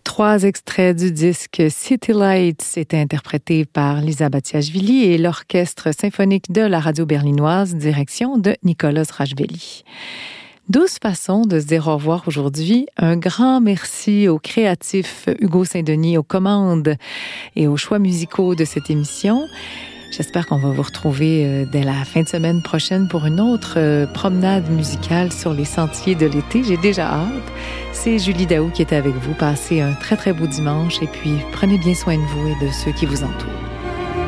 3 extraits du disque City Lights étaient interprétés par Lisa Batiashvili et l'Orchestre symphonique de la radio berlinoise, direction de Nicolas Rachveli. 12 façons de se dire au revoir aujourd'hui. Un grand merci au créatif Hugo Saint-Denis, aux commandes et aux choix musicaux de cette émission. J'espère qu'on va vous retrouver dès la fin de semaine prochaine pour une autre promenade musicale sur les sentiers de l'été. J'ai déjà hâte. C'est Julie Daou qui est avec vous. Passez un très, très beau dimanche et puis prenez bien soin de vous et de ceux qui vous entourent.